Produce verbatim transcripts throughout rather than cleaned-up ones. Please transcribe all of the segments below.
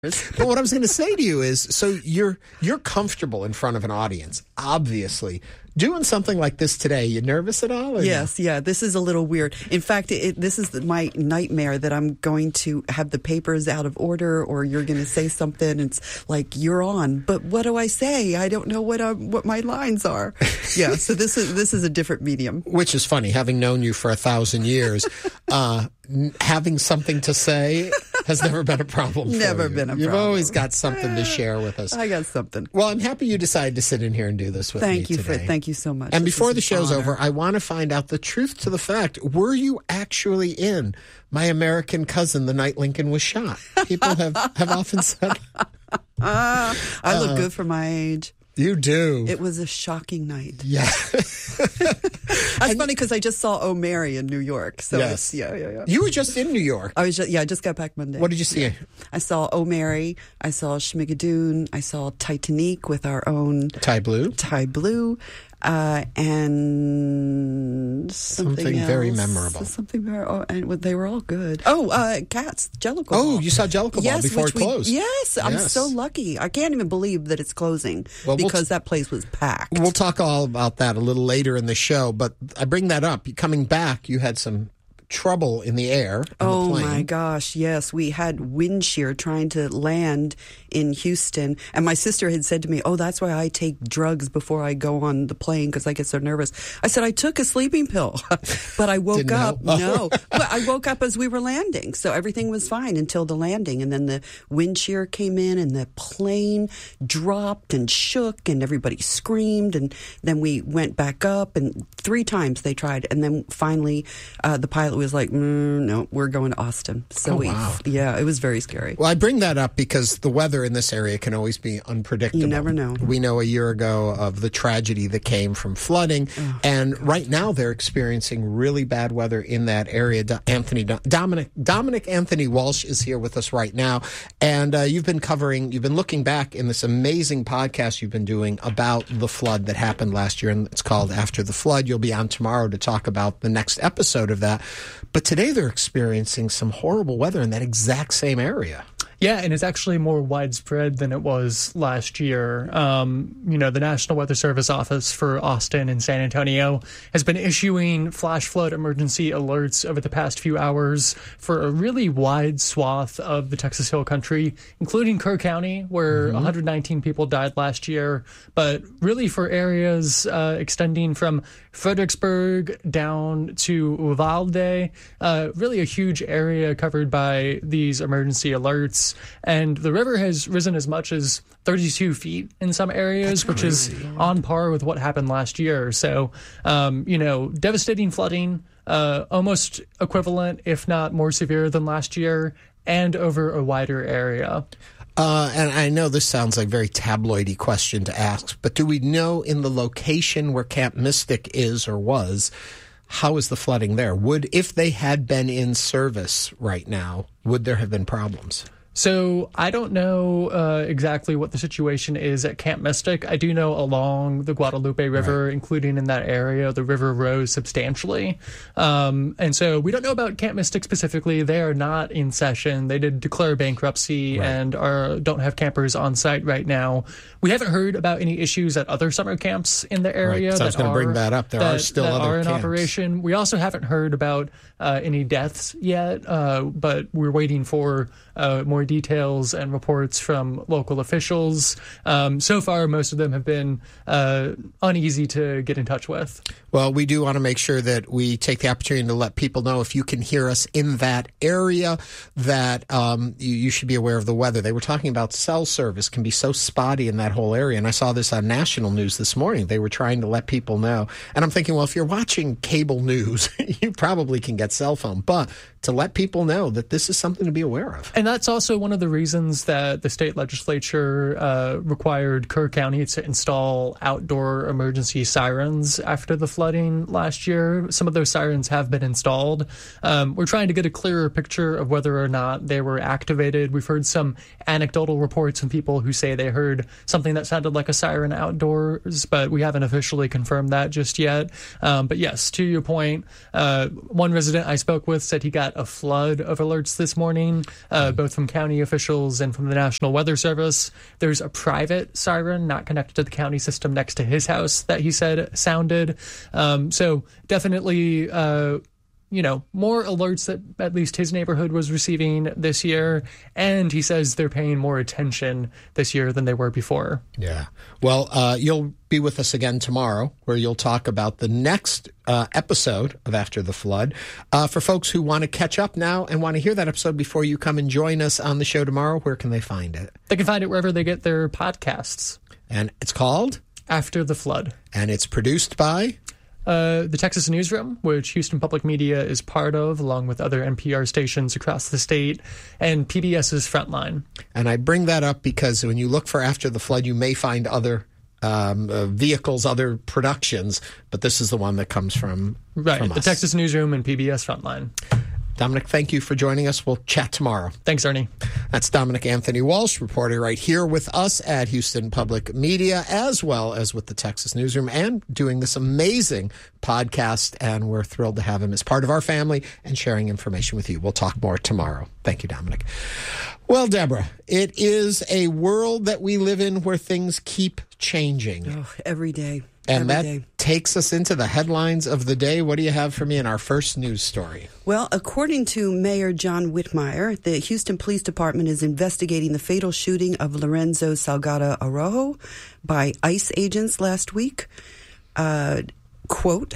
But what I was going to say to you is, so you're you're comfortable in front of an audience, obviously. Doing something like this today, you nervous at all? Or yes, no? yeah. This is a little weird. In fact, it, this is my nightmare that I'm going to have the papers out of order, or you're going to say something. It's like you're on, but what do I say? I don't know what I, what my lines are. Yeah. So this is this is a different medium. Which is funny, having known you for a thousand years, uh, having something to say has never been a problem. Never for you. been a You've problem. You've always got something to share with us. I got something. Well, I'm happy you decided to sit in here and do this with thank me you today. For, thank you so much. And this before is the show's honor. over, I want to find out the truth to the fact. Were you actually in My American Cousin the night Lincoln was shot? People have, have often said uh, I look uh, good for my age. You do. It was a shocking night. Yeah. That's funny because I just saw Oh Mary in New York. So yes. It's, yeah, yeah, yeah. You were just in New York. I was just, yeah, I just got back Monday. What did you see? Yeah. I saw Oh Mary. I saw Schmigadoon. I saw Titanic with our own Ty Blue. Ty Blue. Uh, and something, something else. very memorable. Something very, oh, and they were all good. Oh, uh, Cats, Jellicle Oh, Ball. you saw Jellicle yes, Ball before it we, closed. Yes, I'm yes. so lucky. I can't even believe that it's closing well, because we'll t- that place was packed. We'll talk all about that a little later in the show, but I bring that up. Coming back, you had some trouble in the air. Oh the plane. my gosh, yes. We had wind shear trying to land in Houston. And my sister had said to me, oh, that's why I take drugs before I go on the plane because I get so nervous. I said, I took a sleeping pill, but I woke Didn't up. help. No, but I woke up as we were landing. So everything was fine until the landing. And then the wind shear came in and the plane dropped and shook and everybody screamed. And then we went back up and three times they tried. And then finally uh, the pilot was like, mm, no, we're going to Austin. So oh, we, wow. yeah, it was very scary. Well, I bring that up because the weather in this area can always be unpredictable. You never know. We know a year ago of the tragedy that came from flooding, oh, and gosh. Right now they're experiencing really bad weather in that area. Do- Anthony Dominic Dominic Anthony Walsh is here with us right now, and uh, you've been covering, you've been looking back in this amazing podcast you've been doing about the flood that happened last year, and it's called After the Flood. You'll be on tomorrow to talk about the next episode of that. But today they're experiencing some horrible weather in that exact same area. Yeah, and it's actually more widespread than it was last year. Um, you know, the National Weather Service Office for Austin and San Antonio has been issuing flash flood emergency alerts over the past few hours for a really wide swath of the Texas Hill Country, including Kerr County, where mm-hmm. one hundred nineteen people died last year, but really for areas uh, extending from Fredericksburg down to Uvalde, uh, really a huge area covered by these emergency alerts. And the river has risen as much as thirty-two feet in some areas, which is on par with what happened last year. So, um, you know, devastating flooding, uh, almost equivalent, if not more severe than last year, and over a wider area. Uh, and I know this sounds like a very tabloidy question to ask, but do we know in the location where Camp Mystic is or was, how is the flooding there? Would, if they had been in service right now, would there have been problems? So I don't know uh, exactly what the situation is at Camp Mystic. I do know along the Guadalupe River, right. including in that area, the river rose substantially. Um, and so we don't know about Camp Mystic specifically. They are not in session. They did declare bankruptcy right. and are don't have campers on site right now. We haven't heard about any issues at other summer camps in the area. Right, so that I was going to bring that up. There that, are still that other are in camps. operation. We also haven't heard about uh, any deaths yet, uh, but we're waiting for uh, more details and reports from local officials. Um, so far, most of them have been uh, uneasy to get in touch with. Well, we do want to make sure that we take the opportunity to let people know if you can hear us in that area that um, you, you should be aware of the weather. They were talking about cell service can be so spotty in that whole area. And I saw this on national news this morning. They were trying to let people know. And I'm thinking, well, if you're watching cable news, you probably can get cell phone. But to let people know that this is something to be aware of. And that's also one of the reasons that the state legislature uh, required Kerr County to install outdoor emergency sirens after the flooding last year. Some of those sirens have been installed. Um, we're trying to get a clearer picture of whether or not they were activated. We've heard some anecdotal reports from people who say they heard something that sounded like a siren outdoors, but we haven't officially confirmed that just yet. Um, but yes, to your point, uh, one resident I spoke with said he got a flood of alerts this morning, uh, both from Cal county officials and from the National Weather Service. There's a private siren not connected to the county system next to his house that he said sounded. Um, so definitely, uh, you know, more alerts that at least his neighborhood was receiving this year. And he says they're paying more attention this year than they were before. Yeah. Well, uh, you'll be with us again tomorrow, where you'll talk about the next uh, episode of After the Flood. Uh, for folks who want to catch up now and want to hear that episode before you come and join us on the show tomorrow, where can they find it? They can find it wherever they get their podcasts. And it's called? After the Flood. And it's produced by? Uh, the Texas Newsroom, which Houston Public Media is part of, along with other N P R stations across the state, and PBS's Frontline. And I bring that up because when you look for After the Flood, you may find other um, uh, vehicles, other productions, but this is the one that comes from, right, from the us. Texas Newsroom and P B S Frontline. Dominic, thank you for joining us. We'll chat tomorrow. Thanks, Ernie. That's Dominic Anthony Walsh, reporter right here with us at Houston Public Media, as well as with the Texas Newsroom, and doing this amazing podcast. And we're thrilled to have him as part of our family and sharing information with you. We'll talk more tomorrow. Thank you, Dominic. Well, Deborah, it is a world that we live in where things keep changing. Oh, every day. And every that day. takes us into the headlines of the day. What do you have for me in our first news story? Well, according to Mayor John Whitmire, the Houston Police Department is investigating the fatal shooting of Lorenzo Salgado Araujo by ICE agents last week. Uh, quote,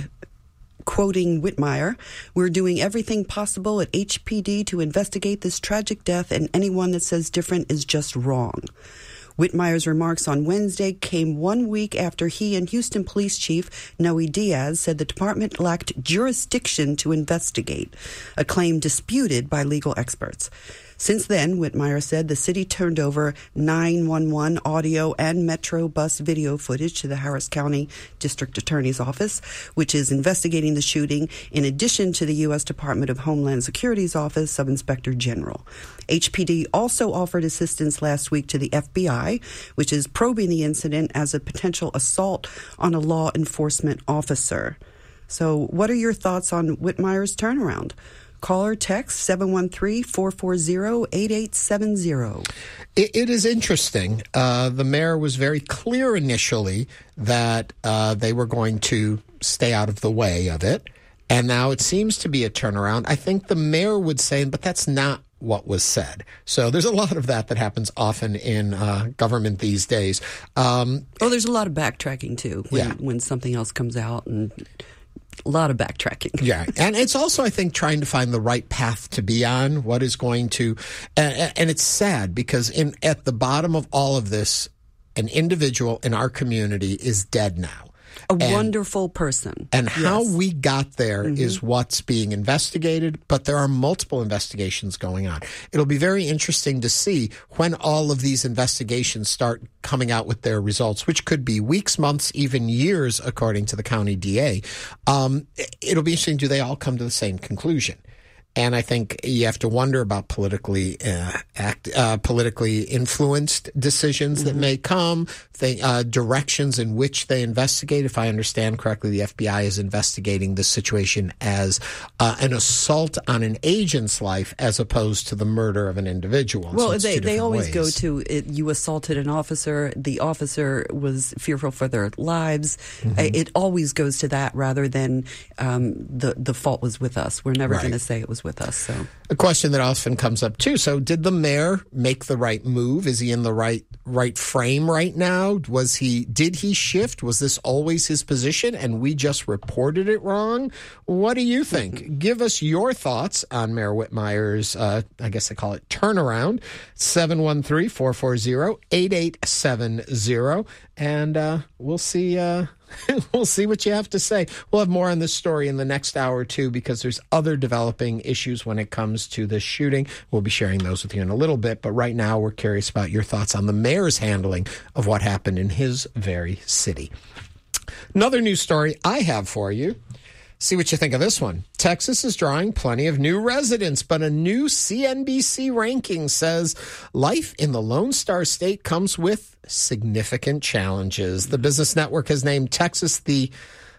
quoting Whitmire, "We're doing everything possible at H P D to investigate this tragic death, and anyone that says different is just wrong." Whitmire's remarks on Wednesday came one week after he and Houston Police Chief Noe Diaz said the department lacked jurisdiction to investigate, a claim disputed by legal experts. Since then, Whitmire said the city turned over nine one one audio and Metro bus video footage to the Harris County District Attorney's Office, which is investigating the shooting, in addition to the U S Department of Homeland Security's Office Sub-Inspector General. H P D also offered assistance last week to the F B I, which is probing the incident as a potential assault on a law enforcement officer. So what are your thoughts on Whitmire's turnaround? Call or text seven one three, four four zero, eight eight seven zero. It, it is interesting. Uh, the mayor was very clear initially that uh, they were going to stay out of the way of it. And now it seems to be a turnaround. I think the mayor would say, but that's not what was said. So there's a lot of that that happens often in uh, government these days. Um, oh, there's a lot of backtracking, too, when, yeah. when something else comes out, and a lot of backtracking. Yeah. And it's also, I think, trying to find the right path to be on, what is going to, and, and it's sad because in at the bottom of all of this, an individual in our community is dead now. A and, wonderful person. And how yes. we got there mm-hmm. is what's being investigated, but there are multiple investigations going on. It'll be very interesting to see when all of these investigations start coming out with their results, which could be weeks, months, even years, according to the county D A. Um, it'll be interesting. Do they all come to the same conclusion? And I think you have to wonder about politically uh, act, uh, politically influenced decisions mm-hmm. that may come, they, uh, directions in which they investigate. If I understand correctly, the F B I is investigating this situation as uh, an assault on an agent's life as opposed to the murder of an individual. Well, so they, they always ways. go to it, you assaulted an officer, the officer was fearful for their lives. Mm-hmm. It always goes to that rather than um, the, the fault was with us. We're never right. going to say it was with us. So a question that often comes up too. So did the mayor make the right move? Is he in the right right frame right now? Was he did he shift? Was this always his position and we just reported it wrong? What do you think? Mm-hmm. Give us your thoughts on Mayor Whitmire's uh, I guess they call it turnaround. seven one three, four four zero, eight eight seven zero. And uh, we'll see uh, we'll see what you have to say. We'll have more on this story in the next hour or two because there's other developing issues when it comes to this shooting. We'll be sharing those with you in a little bit. But right now, we're curious about your thoughts on the mayor's handling of what happened in his very city. Another news story I have for you. See what you think of this one. Texas is drawing plenty of new residents, but a new C N B C ranking says life in the Lone Star State comes with significant challenges. The Business Network has named Texas the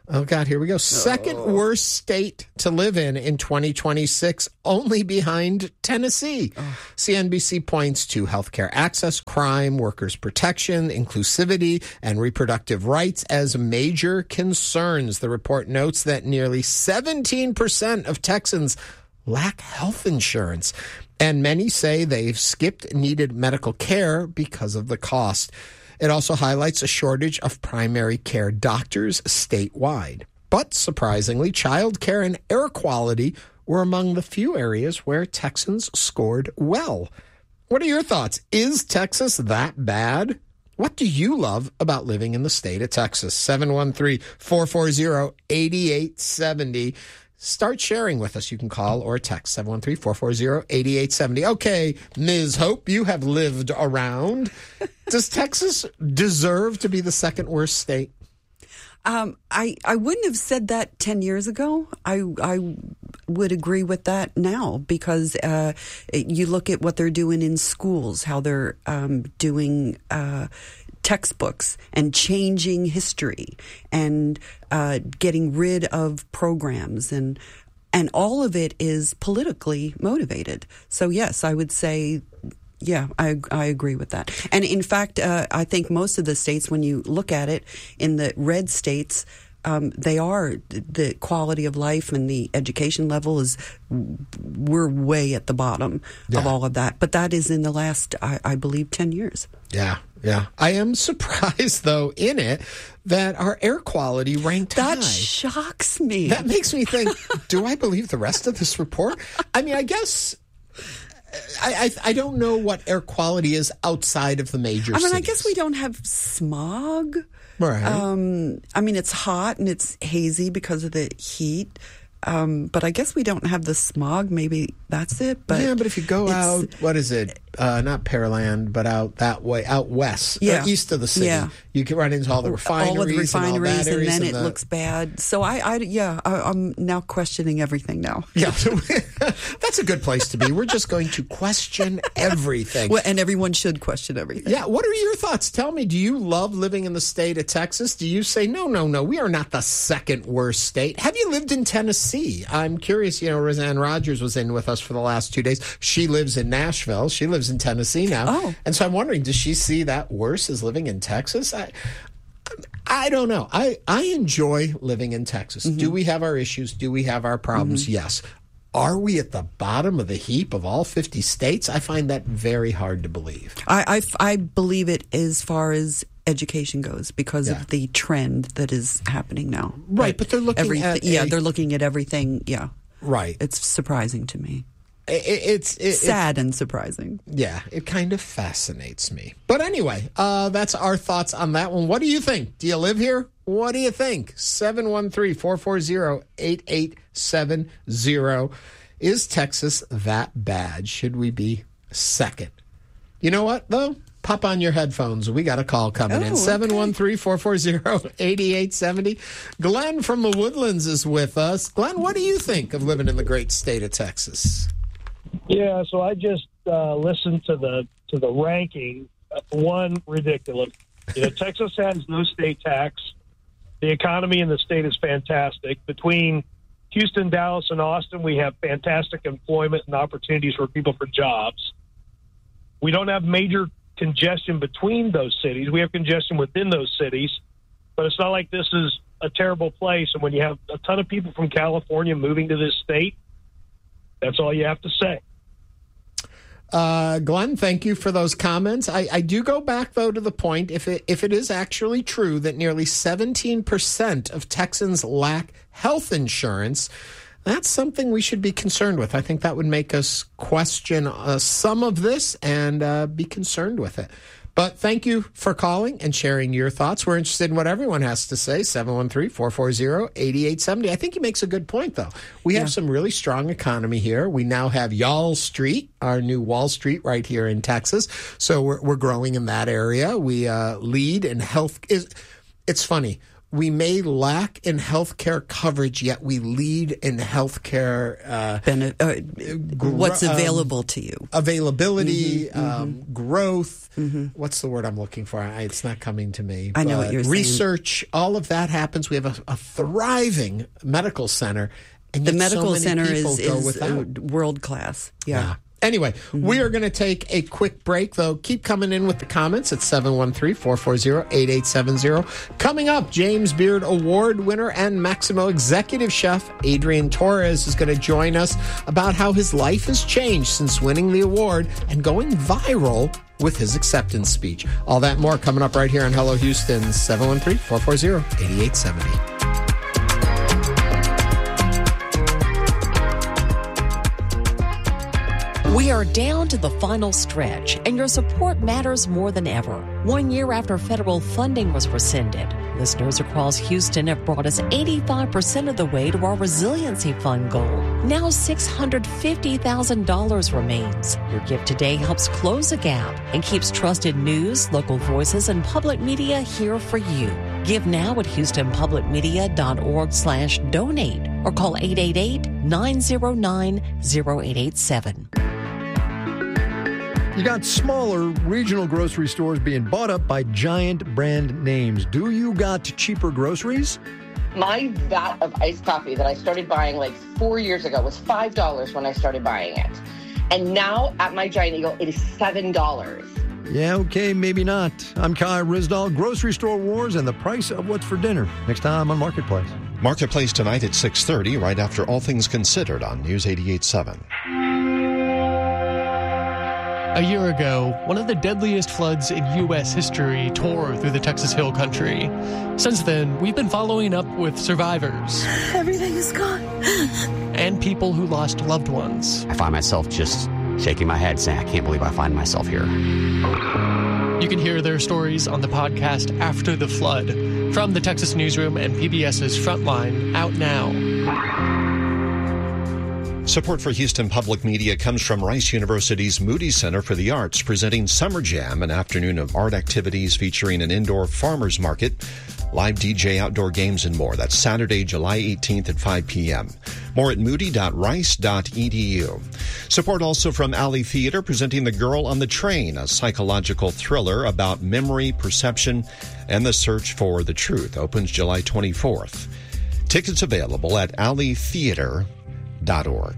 Oh, God, here we go. Second oh. worst state to live in in twenty twenty-six, only behind Tennessee. Oh. C N B C points to healthcare access, crime, workers' protection, inclusivity, and reproductive rights as major concerns. The report notes that nearly seventeen percent of Texans lack health insurance, and many say they've skipped needed medical care because of the cost. It also highlights a shortage of primary care doctors statewide. But surprisingly, child care and air quality were among the few areas where Texans scored well. What are your thoughts? Is Texas that bad? What do you love about living in the state of Texas? seven one three, four four zero, eight eight seven zero. Start sharing with us. You can call or text seven one three, four four zero, eight eight seven zero. Okay, Miz Hope, you have lived around. Does Texas deserve to be the second worst state? Um, I, I wouldn't have said that ten years ago. I, I would agree with that now because uh, you look at what they're doing in schools, how they're um, doing uh, textbooks and changing history and uh, getting rid of programs and and all of it is politically motivated. So yes, I would say, yeah, I I agree with that. And in fact, uh, I think most of the states, when you look at it, in the red states, um, they are the quality of life and the education level is we're way at the bottom yeah. of all of that. But that is in the last, I, I believe, ten years. Yeah, yeah. I am surprised, though, in it that our air quality ranked that high. That shocks me. That makes me think, do I believe the rest of this report? I mean, I guess I, I I don't know what air quality is outside of the major I mean, cities. I guess we don't have smog. Right. Um, I mean, it's hot and it's hazy because of the heat. Um, but I guess we don't have the smog. Maybe that's it. But yeah, but if you go out, what is it? Uh, not Pearland, but out that way, out west, yeah. or east of the city. Yeah. You can run into all the refineries, all of the refineries, and, all that and then and it the, looks bad. So I, I yeah, I, I'm now questioning everything now. Yeah, that's a good place to be. We're just going to question everything. Well, and everyone should question everything. Yeah. What are your thoughts? Tell me, do you love living in the state of Texas? Do you say, no, no, no, we are not the second worst state? Have you lived in Tennessee? I'm curious. You know, Roseanne Rogers was in with us for the last two days. She lives in Nashville. She lives in Tennessee now. Oh. And so I'm wondering, does she see that worse as living in Texas? I, I don't know. I, I enjoy living in Texas. Mm-hmm. Do we have our issues? Do we have our problems? Mm-hmm. Yes. Are we at the bottom of the heap of all fifty states? I find that very hard to believe. I, I, I believe it as far as education goes because yeah. of the trend that is happening now. Right, right. But they're looking Every, at... Yeah, a, they're looking at everything. Yeah. Right. It's surprising to me. It, it's it, sad it, and surprising. Yeah, it kind of fascinates me. But anyway, uh, that's our thoughts on that one. What do you think? Do you live here? What do you think? seven one three, four four zero, eight eight seven zero. Is Texas that bad? Should we be second? You know what, though? Pop on your headphones. We got a call coming oh, in. seven one three, four four zero, eight eight seven zero. Glenn from the Woodlands is with us. Glenn, what do you think of living in the great state of Texas? Yeah, so I just uh, listened to the to the ranking. Uh, one, ridiculous. You know, Texas has no state tax. The economy in the state is fantastic. Between Houston, Dallas, and Austin, we have fantastic employment and opportunities for people for jobs. We don't have major congestion between those cities. We have congestion within those cities, but it's not like this is a terrible place. And when you have a ton of people from California moving to this state, that's all you have to say. Uh, Glenn, thank you for those comments. I, I do go back, though, to the point, if it, if it is actually true that nearly seventeen percent of Texans lack health insurance, that's something we should be concerned with. I think that would make us question uh, some of this and uh, be concerned with it. But thank you for calling and sharing your thoughts. We're interested in what everyone has to say. seven one three, four four zero, eight eight seven zero. I think he makes a good point, though. We have yeah. some really strong economy here. We now have Y'all Street, our new Wall Street right here in Texas. So we're, we're growing in that area. We uh, lead in health. Is It's funny. we may lack in healthcare coverage, yet we lead in healthcare uh, Bene- uh, what's available um, to you. Availability, mm-hmm, um, mm-hmm. growth. Mm-hmm. What's the word I'm looking for? I, it's not coming to me. I know what you're saying. Research, all of that happens. We have a, a thriving medical center. And the yet medical so many center people is, go is without. world class. Yeah. yeah. Anyway, mm-hmm. we are going to take a quick break, though. Keep coming in with the comments at seven one three, four four zero, eight eight seven zero. Coming up, James Beard Award winner and Maximo executive chef Adrian Torres is going to join us about how his life has changed since winning the award and going viral with his acceptance speech. All that and more coming up right here on Hello Houston, seven one three, four four zero, eight eight seven zero. We are down to the final stretch, and your support matters more than ever. One year after federal funding was rescinded, listeners across Houston have brought us eighty-five percent of the way to our Resiliency Fund goal. Now six hundred fifty thousand dollars remains. Your gift today helps close the gap and keeps trusted news, local voices, and public media here for you. Give now at houstonpublicmedia.org slash donate or call eight eight eight, nine zero nine, zero eight eight seven. You got smaller regional grocery stores being bought up by giant brand names. Do you got cheaper groceries? My vat of iced coffee that I started buying like four years ago was five dollars when I started buying it. And now at my Giant Eagle, it is seven dollars. Yeah, okay, maybe not. I'm Kai Risdall, Grocery Store Wars and the price of what's for dinner. Next time on Marketplace. Marketplace tonight at six thirty, right after All Things Considered on News eighty-eight point seven. A year ago, one of the deadliest floods in U S history tore through the Texas Hill Country. Since then, we've been following up with survivors. Everything is gone. And people who lost loved ones. I find myself just shaking my head saying, I can't believe I find myself here. You can hear their stories on the podcast After the Flood from the Texas Newsroom and PBS's Frontline, out now. Support for Houston Public Media comes from Rice University's Moody Center for the Arts, presenting Summer Jam, an afternoon of art activities featuring an indoor farmers market, live D J, outdoor games, and more. That's Saturday, July eighteenth at five p.m. More at moody dot rice dot e d u. Support also from Alley Theater, presenting The Girl on the Train, a psychological thriller about memory, perception, and the search for the truth. Opens July twenty-fourth. Tickets available at alley theater dot org.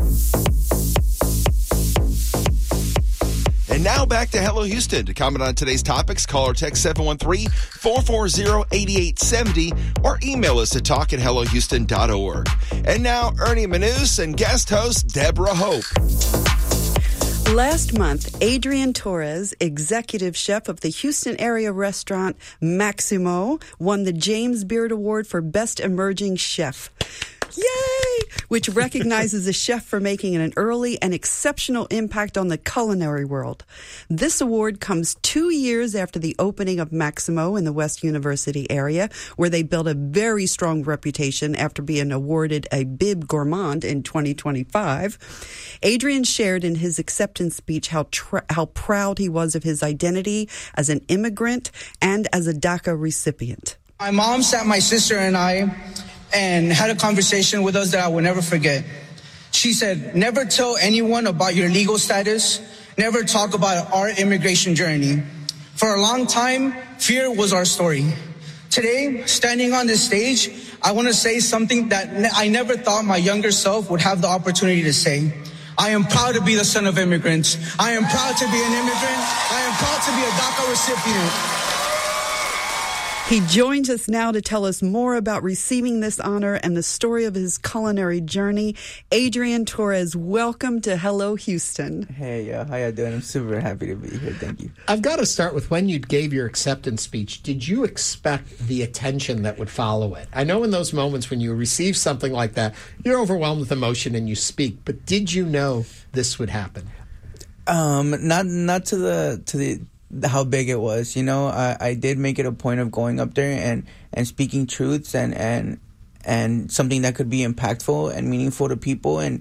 And now back to Hello Houston. To comment on today's topics, call or text seven one three, four four zero, eight eight seven zero or email us at talk at hello houston dot org. And now, Ernie Manous and guest host Deborah Hope. Last month, Adrian Torres, executive chef of the Houston area restaurant Maximo, won the James Beard Award for Best Emerging Chef. Yay! Which recognizes a chef for making an early and exceptional impact on the culinary world. This award comes two years after the opening of Maximo in the West University area, where they built a very strong reputation after being awarded a Bib Gourmand in twenty twenty-five. Adrian shared in his acceptance speech how tr- how proud he was of his identity as an immigrant and as a DACA recipient. My mom sat my sister and I and had a conversation with us that I will never forget. She said, never tell anyone about your legal status. Never talk about our immigration journey. For a long time, fear was our story. Today, standing on this stage, I want to say something that I never thought my younger self would have the opportunity to say. I am proud to be the son of immigrants. I am proud to be an immigrant. I am proud to be a DACA recipient. He joins us now to tell us more about receiving this honor and the story of his culinary journey. Adrian Torres, welcome to Hello Houston. Hey, uh, how you doing? I'm super happy to be here. Thank you. I've got to start with when you gave your acceptance speech. Did you expect the attention that would follow it? I know in those moments when you receive something like that, you're overwhelmed with emotion and you speak. But did you know this would happen? Um, not not to the to the. how big it was. You know, I, I did make it a point of going up there and, and speaking truths and, and and something that could be impactful and meaningful to people. And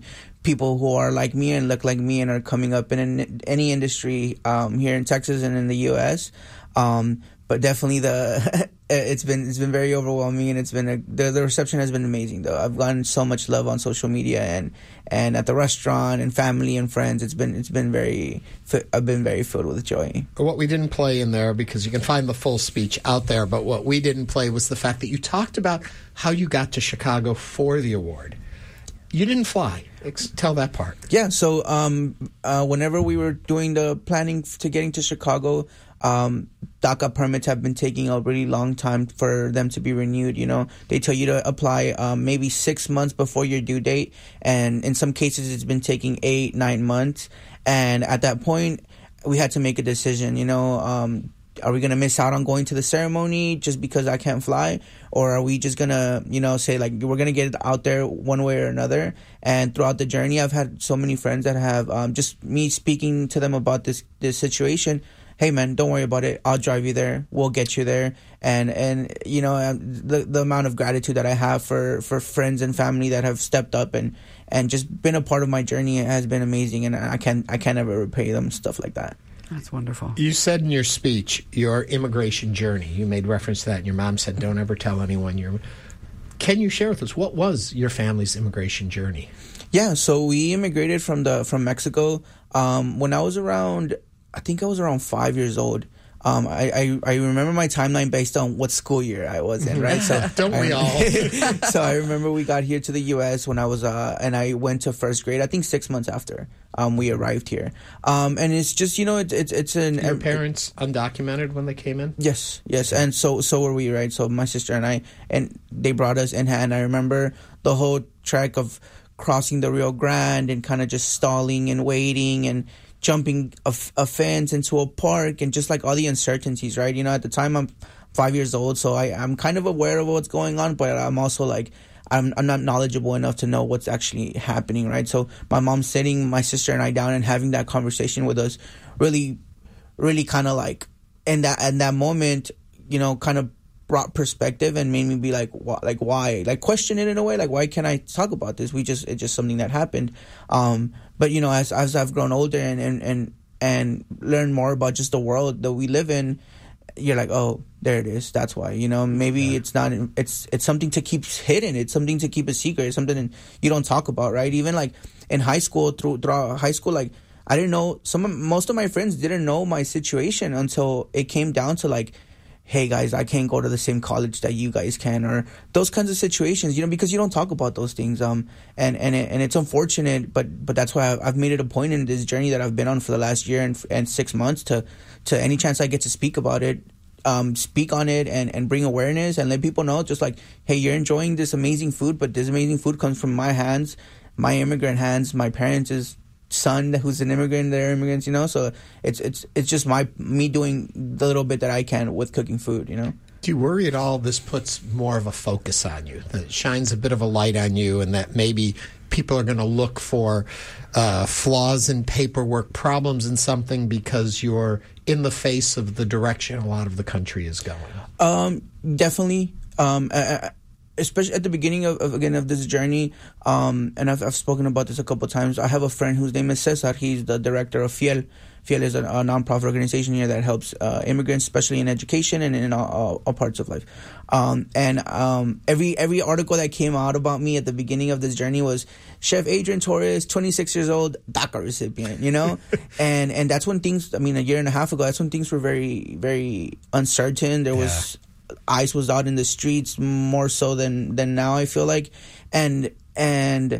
people who are like me and look like me and are coming up in an, any industry um, here in Texas and in the U S. Um, but definitely the it's been it's been very overwhelming, and it's been a, the the reception has been amazing. Though I've gotten so much love on social media and and at the restaurant and family and friends. It's been it's been very I've been very filled with joy. What we didn't play in there, because you can find the full speech out there, but what we didn't play was the fact that you talked about how you got to Chicago for the award. You didn't fly. Tell that part. Yeah. So um, uh, whenever we were doing the planning to getting to Chicago, um, DACA permits have been taking a really long time for them to be renewed. You know, they tell you to apply um, maybe six months before your due date, and in some cases it's been taking eight, nine months. And at that point, we had to make a decision. You know, um, are we going to miss out on going to the ceremony just because I can't fly? Or are we just going to, you know, say, like, we're going to get it out there one way or another? And throughout the journey, I've had so many friends that have um, just me speaking to them about this this situation. Hey, man, don't worry about it. I'll drive you there. We'll get you there. And, and you know, the the amount of gratitude that I have for, for friends and family that have stepped up and, and just been a part of my journey has been amazing. And I can't, I can't ever repay them, stuff like that. That's wonderful. You said in your speech, your immigration journey, you made reference to that, and your mom said, don't ever tell anyone you're... Can you share with us, what was your family's immigration journey? Yeah, so we immigrated from the from Mexico um, when I was around, I think I was around five years old. Um, I, I, I remember my timeline based on what school year I was in, right? So Don't we I, all? So I remember we got here to the U S when I was, uh, and I went to first grade, I think six months after um, we arrived here. Um, and it's just, you know, it, it, it's an... Your parents undocumented when they came in? Yes, yes. And so so were we, right? So my sister and I, and they brought us in hand. I remember the whole trek of crossing the Rio Grande and kind of just stalling and waiting and jumping a, a fence into a park and just like all the uncertainties, right? You know, at the time I'm five years old, so I, I'm kind of aware of what's going on, but I'm also like, I'm, I'm not knowledgeable enough to know what's actually happening, right? So my mom sitting my sister and I down and having that conversation with us really, really kind of like, in that, in that moment, you know, kind of brought perspective and made me be like, wh- like why? Like question it in a way, like why can't I talk about this? We just, it's just something that happened. Um, but you know, as as I've grown older and and and and learned more about just the world that we live in, you're like, oh, there it is. That's why. You know, maybe yeah. it's not. It's it's something to keep hidden. It's something to keep a secret. It's something you don't talk about, right? Even like in high school, through throughout high school, like I didn't know. Some of, most of my friends didn't know my situation until it came down to like, hey guys, I can't go to the same college that you guys can, or those kinds of situations, you know, because you don't talk about those things. Um, and and it, and it's unfortunate, but but that's why I've, I've made it a point in this journey that I've been on for the last year and and six months to to any chance I get to speak about it, um, speak on it and and bring awareness and let people know, just like, hey, you're enjoying this amazing food, but this amazing food comes from my hands, my immigrant hands, my parents' son who's an immigrant, they're immigrants, you know, so it's it's it's just my me doing the little bit that I can with cooking food, you know. Do you worry at all this puts more of a focus on you, that shines a bit of a light on you, and that maybe people are going to look for uh, flaws in paperwork, problems in something because you're in the face of the direction a lot of the country is going? Um, definitely. Um, I, I, especially at the beginning of, of again of this journey, um, and I've I've spoken about this a couple of times. I have a friend whose name is Cesar. He's the director of Fiel. Fiel is a, a nonprofit organization here that helps uh, immigrants, especially in education and in all, all parts of life. Um, and um, every every article that came out about me at the beginning of this journey was Chef Adrian Torres, twenty-six years old, DACA recipient. You know, and and that's when things. I mean, a year and a half ago, that's when things were very very uncertain. There was. Yeah. ICE was out in the streets more so than, than now, I feel like. And and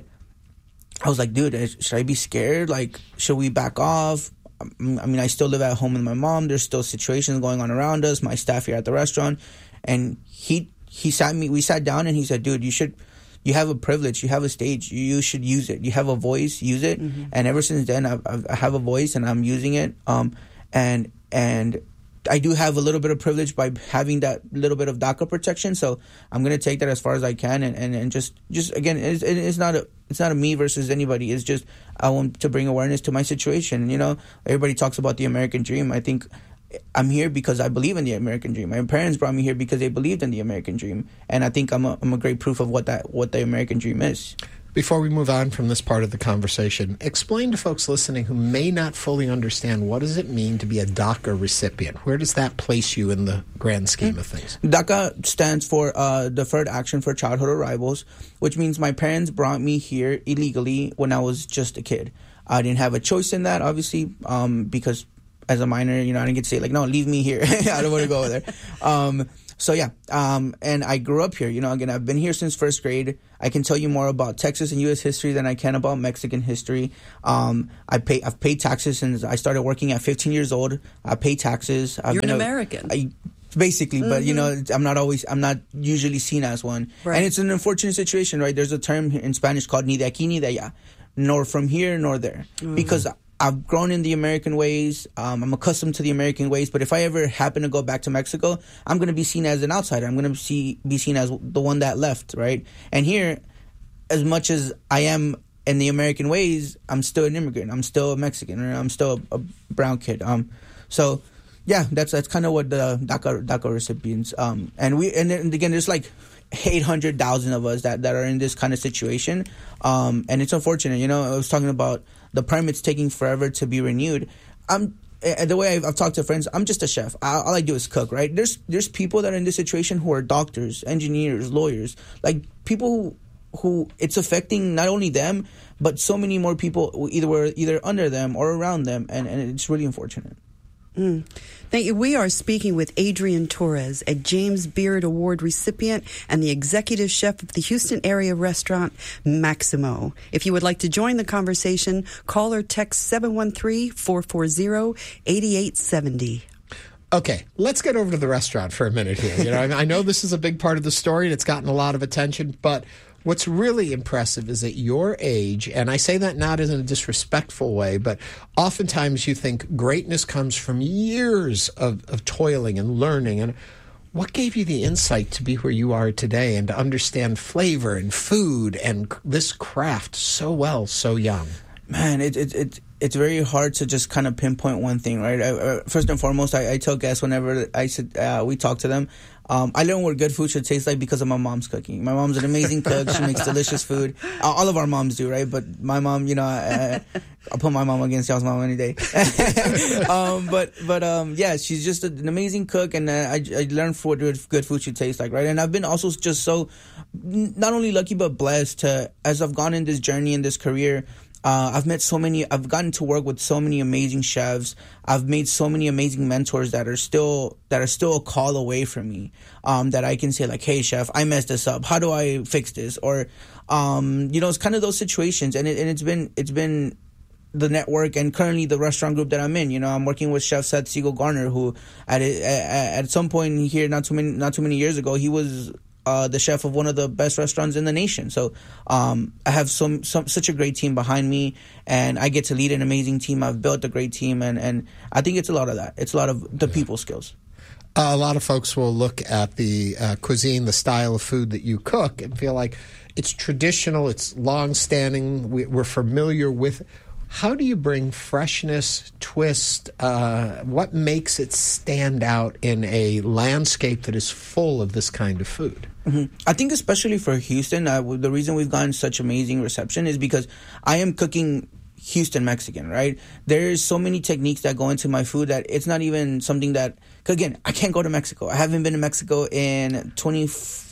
I was like, dude, should I be scared? Like, should we back off? I mean, I still live at home with my mom. There's still situations going on around us, my staff here at the restaurant. And he he sat me, we sat down and he said, dude, you should, you have a privilege. You have a stage. You should use it. You have a voice. Use it. Mm-hmm. And ever since then, I've, I've, I have a voice and I'm using it. Um, and and I do have a little bit of privilege by having that little bit of DACA protection, so I'm gonna take that as far as I can, and, and, and just just again, it's, it's not a it's not a me versus anybody. It's just I want to bring awareness to my situation. You know, everybody talks about the American dream. I think I'm here because I believe in the American dream. My parents brought me here because they believed in the American dream, and I think I'm a I'm a great proof of what that what the American dream is. Before we move on from this part of the conversation, explain to folks listening who may not fully understand, what does it mean to be a DACA recipient? Where does that place you in the grand scheme of things? DACA stands for uh, Deferred Action for Childhood Arrivals, which means my parents brought me here illegally when I was just a kid. I didn't have a choice in that, obviously, um, because as a minor, you know, I didn't get to say, like, no, leave me here. I don't want to go over there. Um, so, yeah, um, and I grew up here. You know, again, I've been here since first grade. I can tell you more about Texas and U S history than I can about Mexican history. Um, I pay, I've paid taxes since I started working at fifteen years old. I pay taxes. I've You're been an a, American. I, Basically, Mm-hmm. but, you know, I'm not always, I'm not usually seen as one. Right. And it's an unfortunate situation, right? There's a term in Spanish called ni de aquí ni de allá, nor from here nor there. Mm-hmm. Because I've grown in the American ways, um, I'm accustomed to the American ways, but if I ever happen to go back to Mexico, I'm going to be seen as an outsider. I'm going to see, be seen as the one that left, right? And here, as much as I am in the American ways, I'm still an immigrant. I'm still a Mexican, or I'm still a, a brown kid. Um, so... Yeah, that's that's kind of what the DACA DACA recipients um and we and, then, again there's like eight hundred thousand of us that, that are in this kind of situation, um and it's unfortunate. You know, I was talking about the permits taking forever to be renewed. I'm the way I've, I've talked to friends, I'm just a chef. I, all I do is cook, right? There's there's people that are in this situation who are doctors, engineers, lawyers, like people who who it's affecting not only them but so many more people either either under them or around them, and, and it's really unfortunate. Mm. Thank you. We are speaking with Adrian Torres, a James Beard Award recipient and the executive chef of the Houston area restaurant Maximo. If you would like to join the conversation, call or text seven one three, four four zero, eight eight seven zero. Okay, let's get over to the restaurant for a minute here. You know, I know this is a big part of the story and it's gotten a lot of attention, but what's really impressive is at your age, and I say that not in a disrespectful way, but oftentimes you think greatness comes from years of, of toiling and learning. And what gave you the insight to be where you are today and to understand flavor and food and this craft so well, so young? Man, it it it it's very hard to just kind of pinpoint one thing, right? I, uh, first and foremost, I, I tell guests whenever I sit, uh, we talk to them, um, I learned what good food should taste like because of my mom's cooking. My mom's an amazing cook. She makes delicious food. Uh, all of our moms do, right? But my mom, you know, I, I'll put my mom against y'all's mom any day. um, but but um, yeah, she's just an amazing cook, and uh, I, I learned what good food should taste like, right? And I've been also just so not only lucky but blessed to, as I've gone in this journey in this career. Uh, I've met so many, I've gotten to work with so many amazing chefs. I've made so many amazing mentors that are still, that are still a call away from me. Um, that I can say like, hey chef, I messed this up. How do I fix this? Or, um, you know, it's kind of those situations. And it, and it's been, it's been the network and currently the restaurant group that I'm in. You know, I'm working with Chef Seth Siegel Garner, who at, at, at some point here, not too many, not too many years ago, he was Uh, the chef of one of the best restaurants in the nation. So um, I have some, some such a great team behind me, and I get to lead an amazing team. I've built a great team, and, and I think it's a lot of that. It's a lot of the people skills. Uh, a lot of folks will look at the uh, cuisine, the style of food that you cook, and feel like it's traditional, it's long-standing, we, we're familiar with. How do you bring freshness, twist? Uh, what makes it stand out in a landscape that is full of this kind of food? Mm-hmm. I think especially for Houston, uh, the reason we've gotten such amazing reception is because I am cooking Houston Mexican, right? There's so many techniques that go into my food that it's not even something that, cause again, I can't go to Mexico. I haven't been to Mexico in twenty,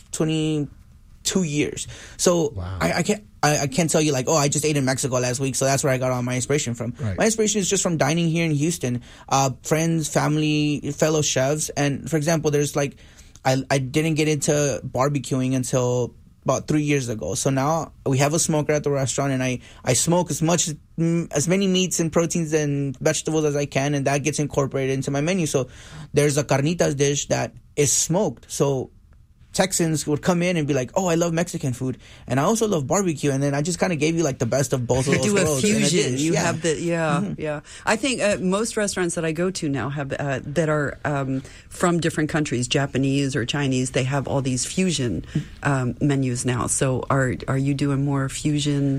twenty-two years. So wow. I, I can't. I can't tell you like, oh, I just ate in Mexico last week, so that's where I got all my inspiration from. Right. My inspiration is just from dining here in Houston, uh, friends, family, fellow chefs. And for example, there's like, I, I didn't get into barbecuing until about three years ago. So now we have a smoker at the restaurant, and I, I smoke as much, as many meats and proteins and vegetables as I can, and that gets incorporated into my menu. So there's a carnitas dish that is smoked. So Texans would come in and be like, oh, I love Mexican food, and I also love barbecue, and then I just kind of gave you like the best of both of those do worlds. a fusion. You yeah. have the yeah mm-hmm. yeah. I think uh, most restaurants that I go to now have uh, that are um, from different countries, Japanese or Chinese. They have all these fusion um, menus now. So are are you doing more fusion?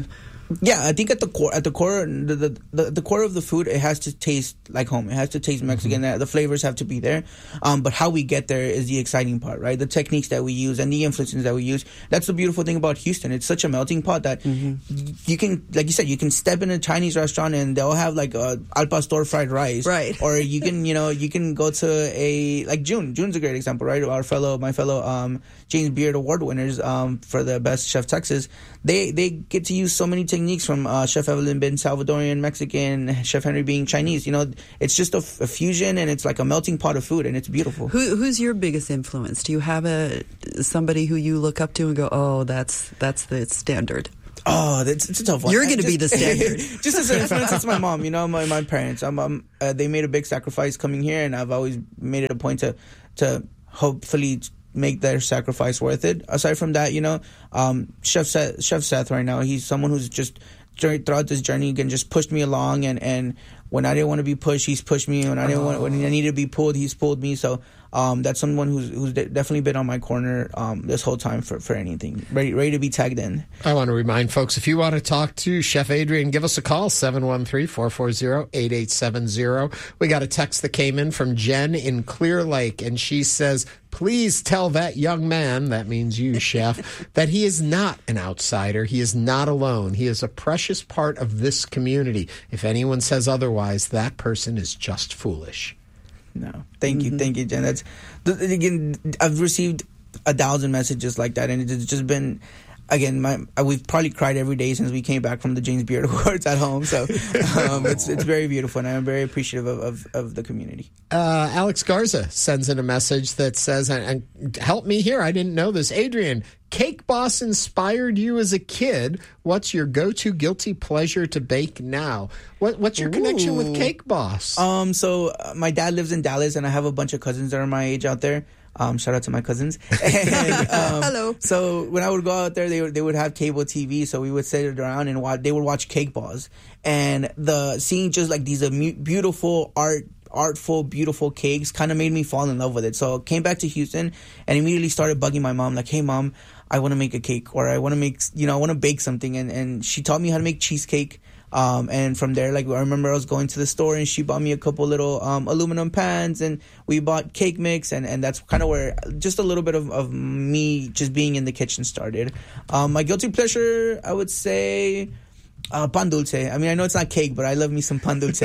Yeah, I think at the core, at the core, the, the the the core of the food, it has to taste like home. It has to taste Mexican. Mm-hmm. The flavors have to be there. Um, but how we get there is the exciting part, right? The techniques that we use and the influences that we use. That's the beautiful thing about Houston. It's such a melting pot that mm-hmm. you can, like you said, you can step in a Chinese restaurant and they'll have like a al pastor fried rice, right? Or you can, you know, you can go to a like June. June's a great example, right? Our fellow, my fellow um, James Beard Award winners um, for the best Chef Texas. They they get to use so many techniques from uh, Chef Evelyn being Salvadorian, Mexican, Chef Henry being Chinese. You know, it's just a, a fusion, and it's like a melting pot of food, and it's beautiful. Who, who's your biggest influence? Do you have a somebody who you look up to and go, oh, that's that's the standard? Oh, that's it's a tough one. You're going to be the standard. Just as an influence, it's my mom. You know, my my parents. I'm, I'm uh, they made a big sacrifice coming here, and I've always made it a point to to hopefully make their sacrifice worth it. Aside from that, you know, um, Chef Seth, Chef Seth right now, he's someone who's just throughout this journey again just pushed me along, and, and when I didn't want to be pushed, he's pushed me. When I didn't want, when I needed to be pulled, he's pulled me. So um, that's someone who's who's de- definitely been on my corner um, this whole time for, for anything, ready ready to be tagged in. I want to remind folks, if you want to talk to Chef Adrian, give us a call, seven one three, four four zero, eight eight seven zero. We got a text that came in from Jen in Clear Lake, and she says, please tell that young man, that means you, Chef, that he is not an outsider. He is not alone. He is a precious part of this community. If anyone says otherwise, that person is just foolish. No, thank you, mm-hmm. thank you, Jen. That's again, I've received a thousand messages like that, and it's just been, again, my we've probably cried every day since we came back from the James Beard Awards at home. So um, it's it's very beautiful, and I'm very appreciative of, of, of the community. Uh, Alex Garza sends in a message that says, and, and help me here, I didn't know this. Adrian, Cake Boss inspired you as a kid. What's your go-to guilty pleasure to bake now? What, what's your connection Ooh. with Cake Boss? Um, so uh, my dad lives in Dallas, and I have a bunch of cousins that are my age out there. Um, shout out to my cousins. And, um, Hello. So when I would go out there, they would, they would have cable T V, so we would sit around and watch. They would watch Cake Boss, and the seeing just like these uh, beautiful art. artful, beautiful cakes kind of made me fall in love with it. So I came back to Houston and immediately started bugging my mom like, hey mom, I want to make a cake, or I want to make, you know, I want to bake something. And, and she taught me how to make cheesecake. Um, and from there, like, I remember I was going to the store and she bought me a couple little um, aluminum pans, and we bought cake mix, and, and that's kind of where just a little bit of, of me just being in the kitchen started. Um, my guilty pleasure, I would say, uh, pan dulce. I mean, I know it's not cake, but I love me some pan dulce.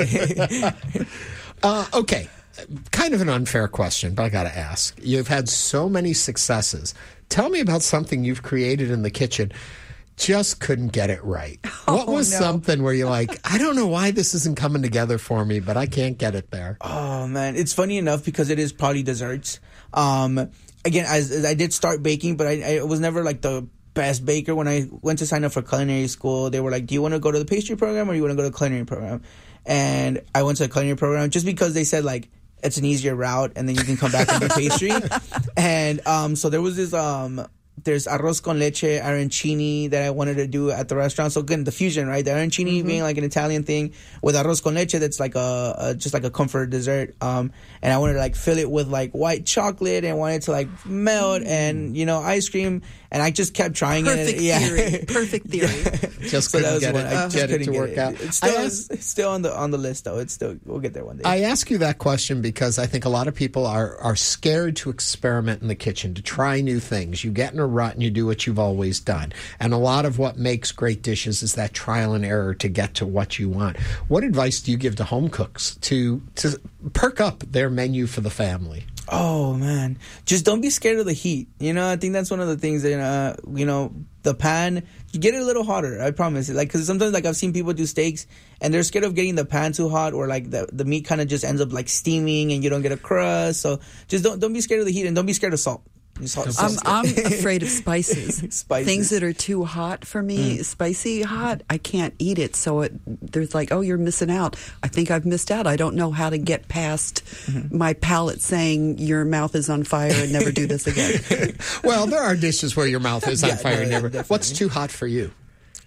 Uh, okay, kind of an unfair question, but I got to ask. You've had so many successes. Tell me about something you've created in the kitchen. Just couldn't get it right. Oh, what was no. something where you're like, I don't know why this isn't coming together for me, but I can't get it there? Oh, man. It's funny enough because it is probably desserts. Um, again, as, as I did start baking, but I, I was never like the best baker. When I went to sign up for culinary school, they were like, do you want to go to the pastry program or do you want to go to the culinary program? And I went to the culinary program just because they said, like, it's an easier route and then you can come back and do pastry. And um, so there was this, um, there's arroz con leche, arancini that I wanted to do at the restaurant. So again, the fusion, right? The arancini mm-hmm. being like an Italian thing with arroz con leche that's like a, a just like a comfort dessert. Um, and I wanted to like fill it with like white chocolate and wanted to like melt mm. and, you know, ice cream. And I just kept trying Perfect it. Yeah. Theory. Perfect theory. Just so couldn't get it, I get it to work it. out. It's still, asked, it's still on the on the list, though. It's still we'll get there one day. I ask you that question because I think a lot of people are, are scared to experiment in the kitchen, to try new things. You get in a rut and you do what you've always done. And a lot of what makes great dishes is that trial and error to get to what you want. What advice do you give to home cooks to to perk up their menu for the family? Oh, man. Just don't be scared of the heat. You know, I think that's one of the things that, uh, you know, the pan, you get it a little hotter, I promise. Like, because sometimes, like, I've seen people do steaks, and they're scared of getting the pan too hot, or, like, the, the meat kind of just ends up, like, steaming, and you don't get a crust. So just don't don't be scared of the heat, and don't be scared of salt. I'm, I'm afraid of spices. spices. Things that are too hot for me, mm. spicy hot, I can't eat it. So it, there's like, oh, you're missing out. I think I've missed out. I don't know how to get past mm-hmm. my palate saying your mouth is on fire and never do this again. Well, there are dishes where your mouth is on yeah, fire no, and never. Definitely. What's too hot for you?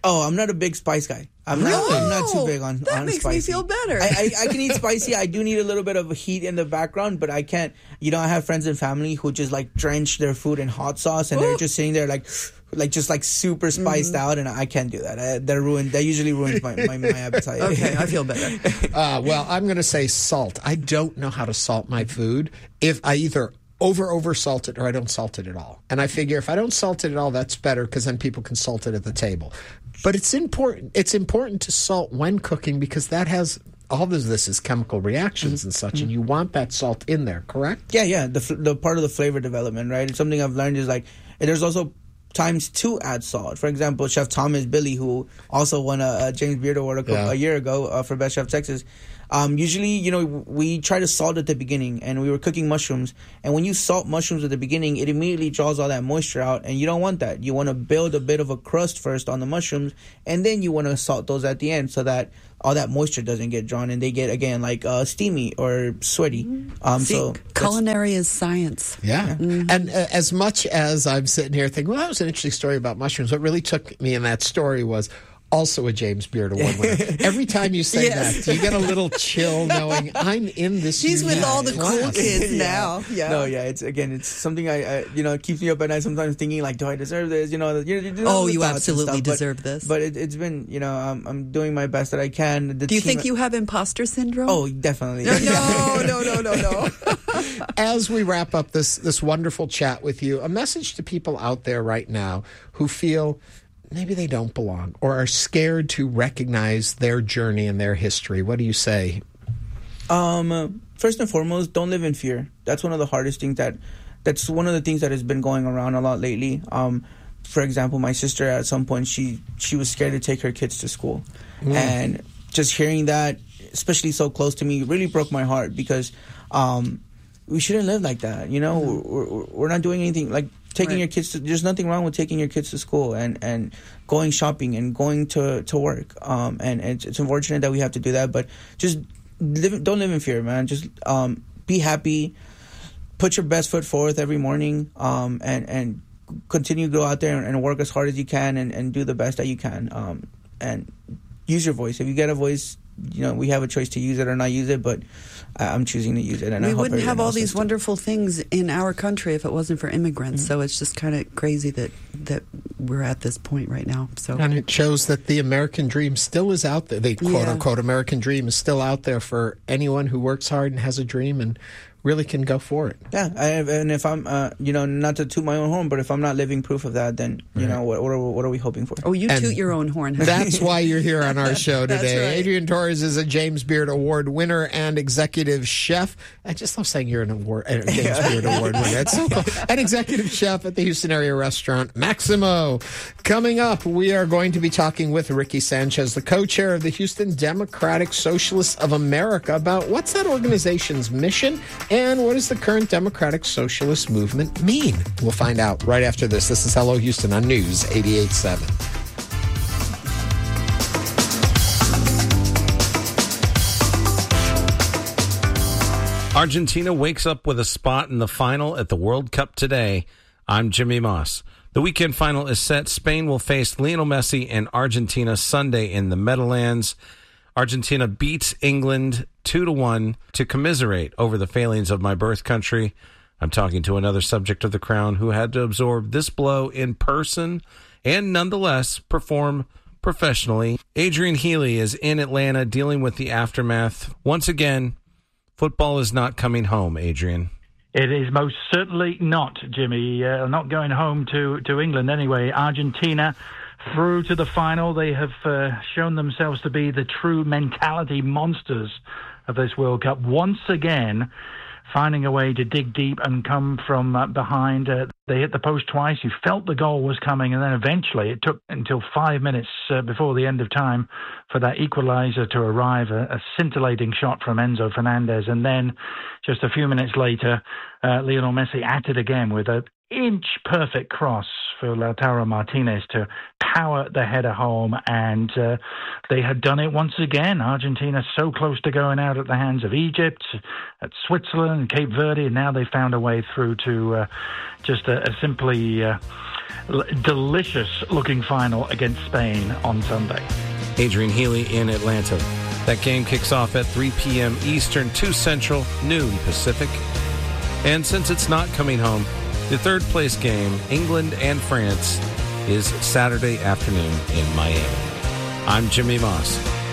Oh, I'm not a big spice guy. I'm not. Really? I'm not too big on. That on makes spicy. me feel better. I, I, I can eat spicy. I do need a little bit of heat in the background, but I can't. You know, I have friends and family who just like drench their food in hot sauce, and Ooh. they're just sitting there like, like just like super spiced mm. out, and I can't do that. I, that ruin. That usually ruins my my, my appetite. Okay, I feel better. uh, well, I'm going to say salt. I don't know how to salt my food. If I either over over salt it or I don't salt it at all, and I figure if I don't salt it at all, that's better because then people can salt it at the table. But it's important. It's important to salt when cooking because that has all of this is chemical reactions mm-hmm. and such, and you want that salt in there. Correct? Yeah, yeah. The the part of the flavor development, right? It's something I've learned is like there's also times to add salt. For example, Chef Thomas Billy, who also won a, a James Beard Award a, couple, yeah. a year ago uh, for Best Chef Texas. Um, usually, you know, we try to salt at the beginning, and we were cooking mushrooms. And when you salt mushrooms at the beginning, it immediately draws all that moisture out, and you don't want that. You want to build a bit of a crust first on the mushrooms, and then you want to salt those at the end so that all that moisture doesn't get drawn, and they get, again, like uh, steamy or sweaty. Um, See, so culinary is science. Yeah. Mm-hmm. And uh, as much as I'm sitting here thinking, well, that was an interesting story about mushrooms, what really took me in that story was also a James Beard Award winner. Every time you say yes. that, you get a little chill knowing I'm in this. He's with all the cool class. kids yeah. now. Yeah. No, yeah. It's again, it's something I, I, you know, it keeps me up at night. Sometimes thinking like, do I deserve this? You know, you, you oh, you absolutely stuff, deserve but, this. But it, it's been, you know, I'm, I'm doing my best that I can. The do you team, think you have imposter syndrome? Oh, definitely. No, no, no, no, no, no. As we wrap up this this wonderful chat with you, a message to people out there right now who feel maybe they don't belong or are scared to recognize their journey and their history. What do you say? Um, first and foremost, don't live in fear. That's one of the hardest things that, that's one of the things that has been going around a lot lately. Um, for example, my sister at some point, she, she was scared to take her kids to school. Mm. And just hearing that, especially so close to me, really broke my heart because, um, we shouldn't live like that. You know, mm. we're, we're not doing anything like, Taking right. your kids to, there's nothing wrong with taking your kids to school and, and going shopping and going to, to work. Um, and, and it's, it's unfortunate that we have to do that, but just live, don't live in fear, man. Just um, be happy, put your best foot forth every morning, um, and, and continue to go out there and, and work as hard as you can and, and do the best that you can. Um, and use your voice. If you get a voice, you know, we have a choice to use it or not use it, but I'm choosing to use it. And we I hope wouldn't have all these too. wonderful things in our country if it wasn't for immigrants. Mm-hmm. So it's just kind of crazy that, that we're at this point right now. So and it shows that the American dream still is out there. The quote yeah. unquote American dream is still out there for anyone who works hard and has a dream and really can go for it. Yeah, I, and if I'm, uh, you know, not to toot my own horn, but if I'm not living proof of that, then, you right. know, what, what, are, what are we hoping for? Oh, you and toot your own horn. That's why you're here on our show today. Right. Adrian Torres is a James Beard Award winner and executive chef. I just love saying you're an award, a James yeah. Beard Award winner. It's so cool. An executive chef at the Houston area restaurant Maximo. Coming up, we are going to be talking with Ricky Sanchez, the co-chair of the Houston Democratic Socialists of America, about what's that organization's mission and what is the current Democratic Socialist movement mean? We'll find out right after this. This is Hello Houston on News eighty-eight point seven. Argentina wakes up with a spot in the final at the World Cup today. I'm Jimmy Moss. The weekend final is set. Spain will face Lionel Messi and Argentina Sunday in the Meadowlands. Argentina beats England two to one to commiserate over the failings of my birth country. I'm talking to another subject of the crown who had to absorb this blow in person and nonetheless perform professionally. Adrian Healy is in Atlanta dealing with the aftermath. Once again, football is not coming home, Adrian. It is most certainly not, Jimmy. Uh, not going home to, to England anyway. Argentina through to the final. They have uh, shown themselves to be the true mentality monsters of this World Cup. Once again, finding a way to dig deep and come from uh, behind. Uh, they hit the post twice. You felt the goal was coming, and then eventually it took until five minutes uh, before the end of time for that equalizer to arrive, a, a scintillating shot from Enzo Fernandez. And then just a few minutes later, uh, Lionel Messi at it again with a inch-perfect cross for Lautaro Martinez to power the header home, and uh, they had done it once again. Argentina so close to going out at the hands of Egypt, at Switzerland, Cape Verde, and now they found a way through to uh, just a, a simply uh, delicious-looking final against Spain on Sunday. Adrian Healy in Atlanta. That game kicks off at three p.m. Eastern, two Central, noon Pacific. And since it's not coming home, the third place game, England and France, is Saturday afternoon in Miami. I'm Jimmy Moss.